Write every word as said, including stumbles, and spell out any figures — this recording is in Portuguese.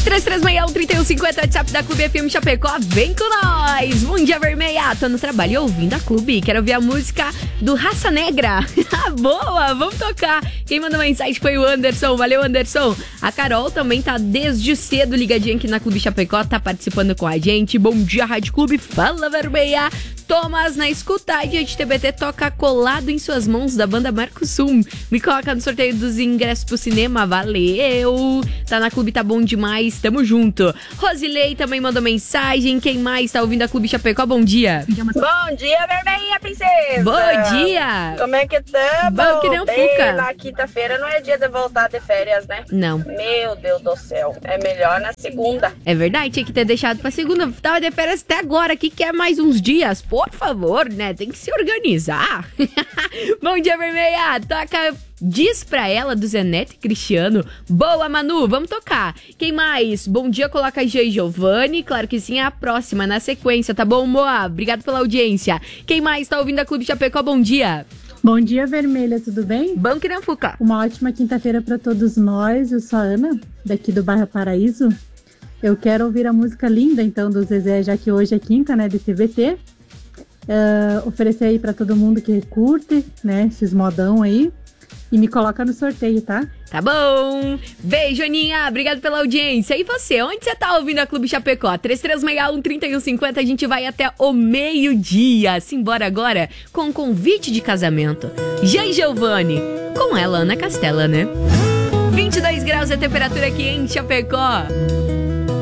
três três seis um, três um cinco zero, WhatsApp da Clube F M Chapecó, vem com nós! Bom dia, Vermelha! Tô no trabalho ouvindo a Clube, quero ouvir a música do Raça Negra. Boa, vamos tocar! Quem mandou mensagem foi o Anderson, valeu, Anderson! A Carol também tá desde cedo ligadinha aqui na Clube Chapecó, tá participando com a gente. Bom dia, Rádio Clube, fala, Vermelha! Thomas na escuta, a de T B T toca Colado em Suas Mãos, da banda Marcosum. Me coloca no sorteio dos ingressos pro cinema, valeu! Tá na Clube, tá bom demais, tamo junto. Rosilei também mandou mensagem, quem mais tá ouvindo a Clube Chapecó, bom dia. Bom dia, Vermelhinha, princesa. Bom dia. Como é que tá? Bom que nem um Fuca. Na quinta-feira não é dia de voltar de férias, né? Não. Meu Deus do céu, é melhor na segunda. É verdade, tinha que ter deixado pra segunda, tava de férias até agora, que quer mais uns dias, por favor, né? Tem que se organizar. Bom dia, Vermelha. Toca Diz Pra Ela, do Zenete Cristiano. Boa, Manu, vamos tocar. Quem mais? Bom dia, coloca G e Giovanni. Claro que sim, é a próxima, na sequência, tá bom, Moa? Obrigado pela audiência. Quem mais tá ouvindo a Clube Chapecó? Bom dia. Bom dia, Vermelha, tudo bem? Bom que não, Fuca. Uma ótima quinta-feira pra todos nós. Eu sou a Ana, daqui do bairro Paraíso. Eu quero ouvir a música linda, então, do Zezé, já que hoje é quinta, né, de T B T. Uh, oferecer aí pra todo mundo que curte, né, esses modão aí, e me coloca no sorteio, tá? Tá bom. Beijo, Aninha, obrigado pela audiência. E você, onde você tá ouvindo a Clube Chapecó? três três seis um, três um cinco zero, a gente vai até o meio-dia. Simbora agora com convite de casamento. Jean Giovanni, com ela, Ana Castela, né? vinte e dois graus a temperatura aqui em Chapecó.